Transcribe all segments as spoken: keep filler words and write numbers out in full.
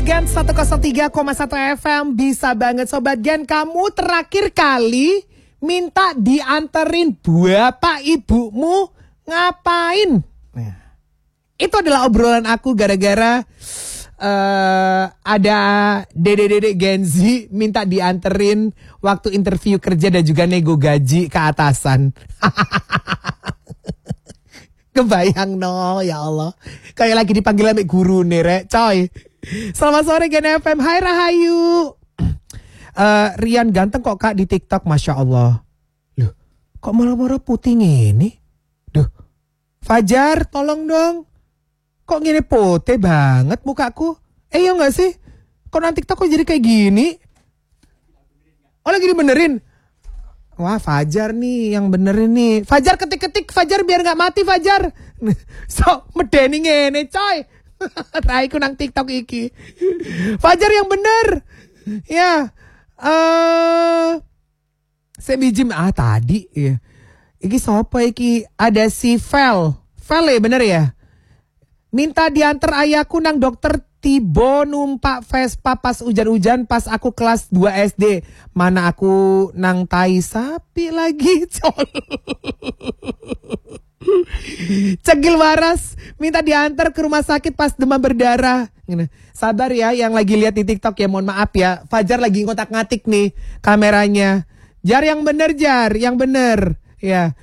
Gen seratus tiga koma satu F M, bisa banget Sobat Gen. Kamu terakhir kali minta dianterin bapak ibumu ngapain? Nah, itu adalah obrolan aku gara-gara uh, ada dede-dede Gen Z minta dianterin waktu interview kerja dan juga nego gaji ke atasan. Kebayang no, ya Allah. Kayak lagi dipanggil sama guru nih, Rek, coy. Selamat sore Gen F M. Hai Rahayu. uh, Rian ganteng kok Kak di TikTok, Masya Allah. Loh, kok malah-malah putih gini? Duh, Fajar tolong dong. Kok gini putih banget mukaku? Eh iya gak sih? Kok nanti TikTok kok jadi kayak gini? Oh lagi dibenerin? Wah Fajar nih yang benerin nih. Fajar ketik-ketik Fajar biar gak mati Fajar. So medeni ngene coy. Raiku nang TikTok iki. Fajar yang bener. Ya. Eh uh, saya bijim ah tadi ya. Iki siapa iki? Ada si Vel. Vel ya bener ya? Minta diantar ayahku nang dokter Tibo numpak Vespa pas hujan-hujan pas aku kelas dua S D. Mana aku nang tai sapi lagi. Cegil waras minta diantar ke rumah sakit pas demam berdarah. Sabar ya yang lagi lihat di TikTok ya, mohon maaf ya. Fajar lagi ngotak-ngatik nih kameranya. Jar yang bener Jar, yang bener. Ya.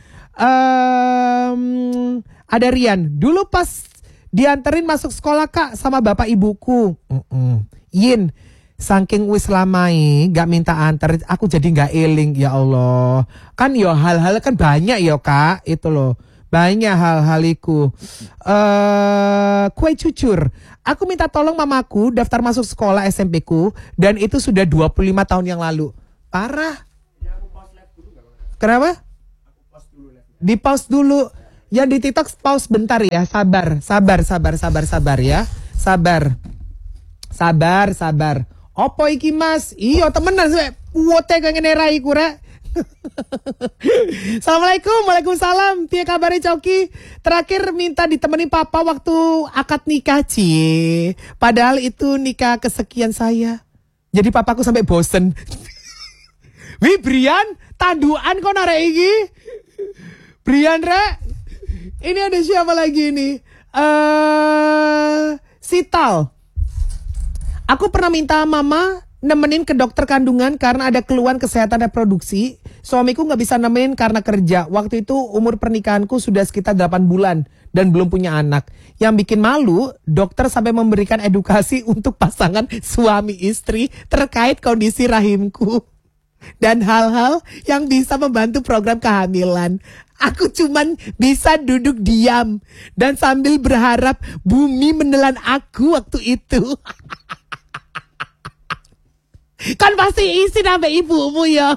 Um, ada Rian. Dulu pas dianterin masuk sekolah Kak sama bapak ibuku. Mm-mm. Yin, saking wis lamai gak minta antar, aku jadi gak eling. Ya Allah, kan yo hal-hal kan banyak yo Kak, itu loh. Banyak hal-hal iku. Uh, kue cucur. Aku minta tolong mamaku daftar masuk sekolah S M P ku, dan itu sudah dua puluh lima tahun yang lalu. Parah. Kenapa? Di pause dulu. Ya di TikTok pause bentar ya, sabar, sabar, sabar, sabar, sabar ya, sabar, sabar, sabar. Opo iki Mas? Iyo temenan sih, wote kangen erai kura. Assalamualaikum, waalaikumsalam. Piye kabarnya Coki? Terakhir minta ditemani papa waktu akad nikah cie. Padahal itu nikah kesekian saya. Jadi papaku sampai bosen. Wih Brian, tanduan kok narek iki? Brian Rek. Ini ada siapa lagi nih? Uh, Sital. Aku pernah minta mama nemenin ke dokter kandungan karena ada keluhan kesehatan reproduksi. Suamiku gak bisa nemenin karena kerja. Waktu itu umur pernikahanku sudah sekitar delapan bulan dan belum punya anak. Yang bikin malu, dokter sampai memberikan edukasi untuk pasangan suami istri terkait kondisi rahimku dan hal-hal yang bisa membantu program kehamilan. Aku cuman bisa duduk diam dan sambil berharap bumi menelan aku waktu itu. Kan pasti isi nama ibumu ya.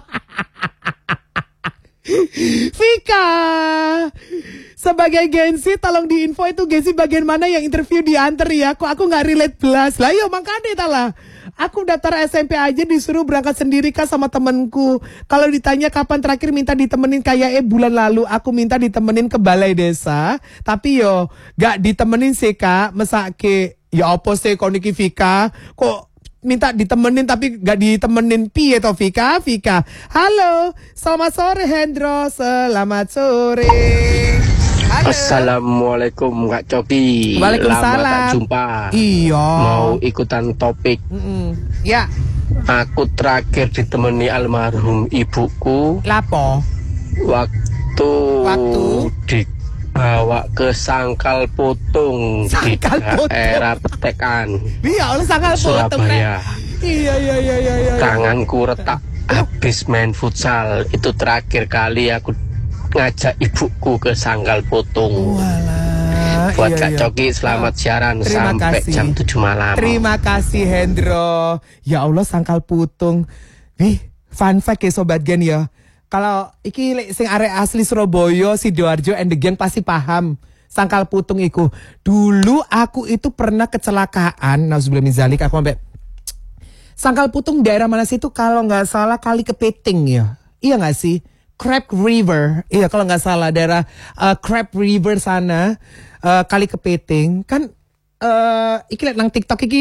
Vika, sebagai Gen Z tolong diinfo itu Gen Z bagian mana yang interview diantar ya. Kok aku gak relate belas. Lah yo makanya talah. Aku daftar S M P aja disuruh berangkat sendiri Kak sama temenku. Kalau ditanya kapan terakhir minta ditemenin kayak eh bulan lalu aku minta ditemenin ke balai desa. Tapi yo gak ditemenin sih Kak. Mesake ya apa sih kok niki Vika. Kok minta ditemenin tapi gak ditemenin piye to Vika? Vika. Halo, selamat sore Hendro. Selamat sore. Halo. Assalamualaikum Kak Coki. Waalaikumsalam. Lama tak jumpa. Iya. Mau ikutan topik. Mm-mm. Ya. Aku terakhir ditemani almarhum ibuku. Lapo? Waktu, Waktu? dibawa ke Sangkal Putung Sangkal di Putung. daerah Petekan. Iya, oleh Sangkal Putung. Surabaya. Iya, iya, iya, iya, iya. Tanganku retak habis main futsal. Itu terakhir kali aku ngajak ibuku ke Sangkal Putung. Walah, Buat iya, Kak iya. Coki selamat siaran Terima sampai kasih. jam tujuh malam. Terima kasih Hendro. Ya Allah Sangkal Putung. Nih, fun fact ya Sobat Gen ya. Kalau iki sing arek asli Surabaya, Sidoarjo and the gang pasti paham. Sangkal Putung iku. Dulu aku itu pernah kecelakaan. Nauzubillah min zalik, aku sampai Sangkal Putung daerah mana sih itu kalau nggak salah Kali Kepiting ya. Iya nggak sih? Crab River, iya kalau nggak salah daerah uh, Crab River sana, uh, Kali Kepiting kan. Uh, iki liat nang TikTok iki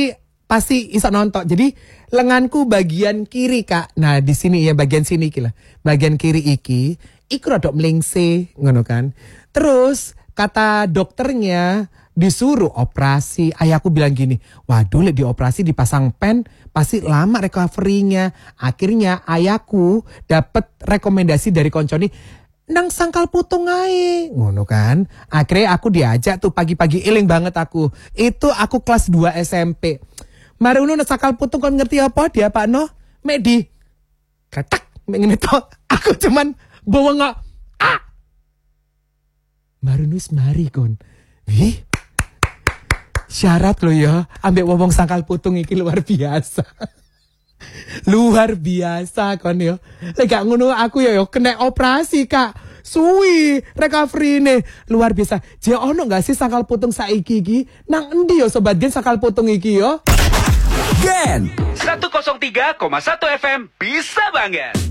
pasti iso nonton. Jadi lenganku bagian kiri Kak. Nah di sini ya bagian sini iki lah. Bagian kiri iki, iku rada mlingse ngono kan. Terus kata dokternya disuruh operasi. Ayahku bilang gini, waduh lek dioperasi dipasang pen pasti lama recovery-nya. Akhirnya ayahku dapat rekomendasi dari konconi nang sangkal putung ae ngono kan. Akhirnya aku diajak tuh pagi-pagi, eling banget aku. Itu aku kelas dua S M P. Mari nang sangkal putung kon ngerti apa dia Pak No? Mek di kretak mek ngene tok. Aku cuman bawa nggak ah. Marunus mari kon. Wih. Syarat lo ya ambek wong sangkal putung iki luar biasa. Luar biasa kon yo. Lek gak ngono aku yo yo kena operasi Kak. Suwi recovery nih luar biasa. Je ono gak sih sangkal putung saiki iki? Nang endi yo sobat Gen sangkal putung iki yo? Gen seratus tiga koma satu F M bisa banget.